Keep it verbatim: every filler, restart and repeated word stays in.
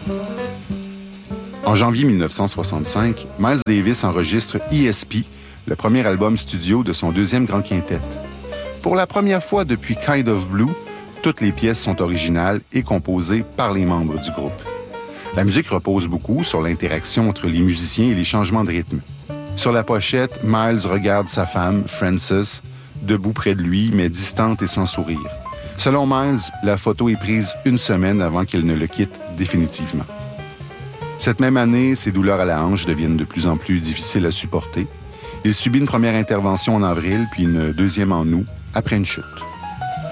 En janvier mille neuf cent soixante-cinq, Miles Davis enregistre E S P, le premier album studio de son deuxième grand quintet. Pour la première fois depuis Kind of Blue, toutes les pièces sont originales et composées par les membres du groupe. La musique repose beaucoup sur l'interaction entre les musiciens et les changements de rythme. Sur la pochette, Miles regarde sa femme, Frances, debout près de lui, mais distante et sans sourire. Selon Miles, la photo est prise une semaine avant qu'il ne le quitte définitivement. Cette même année, ses douleurs à la hanche deviennent de plus en plus difficiles à supporter. Il subit une première intervention en avril, puis une deuxième en août, après une chute.